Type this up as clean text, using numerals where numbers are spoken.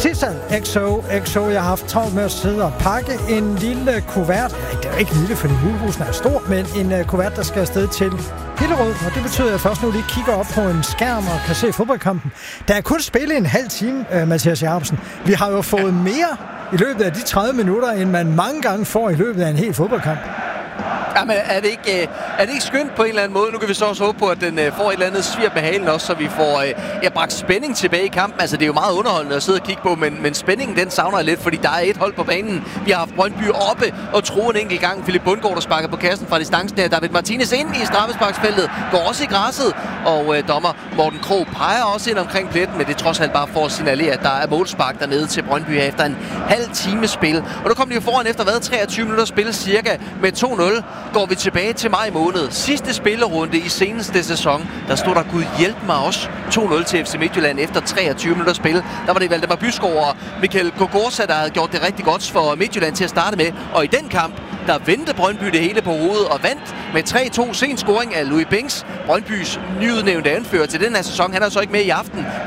Sissel, XO. Jeg har haft travlt med at sidde og pakke en lille kuvert. Det er jo ikke lille, fordi julehusen er stor, men en kuvert, der skal afsted til Hillerød. Og det betyder, at jeg først nu lige kigger op på en skærm og kan se fodboldkampen. Der er kun spillet en halv time, Mathias Jacobsen. Vi har jo fået mere i løbet af de 30 minutter, end man mange gange får i løbet af en hel fodboldkamp. Jamen, er det ikke skønt på en eller anden måde? Nu kan vi så også håbe på, at den får et eller andet svirp med halen også, så vi får bragt spænding tilbage i kampen. Altså, det er jo meget underholdende at sidde og kigge på, men spændingen, den savner jeg lidt, fordi der er et hold på banen. Vi har haft Brøndby oppe og tro en enkelt gang. Philip Bundgaard, der sparker på kassen fra distancen der. David Martinez ind i straffesparksfeltet, går også i græsset, og dommer Morten Krog peger også ind omkring pletten, men det er trods alt bare for at signalere, at der er målspark dernede til Brøndby her efter en halv time spil. Og nu kommer de jo foran efter 23 minutter spil cirka med 2-0. Går vi tilbage til maj måned. Sidste spillerunde i seneste sæson. Der stod der, Gud hjælp mig også, 2-0 til FC Midtjylland efter 23 minutter spil. Der var det Valdemar Byskov og Michael Gogorza, der havde gjort det rigtig godt for Midtjylland til at starte med. Og i den kamp, der vendte Brøndby det hele på hovedet og vandt med 3-2. Sen scoring af Louis Binks, Brøndbys nyudnævnte anfører til den her sæson. Han er så ikke med i aften.